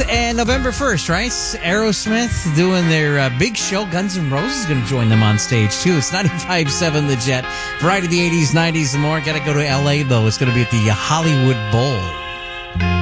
8th and November 1st, right? Aerosmith doing their big show. Guns N' Roses is going to join them on stage, too. It's 95.7 The Jet. Variety of the 80s, 90s, and more. Got to go to L.A., though. It's going to be at the Hollywood Bowl.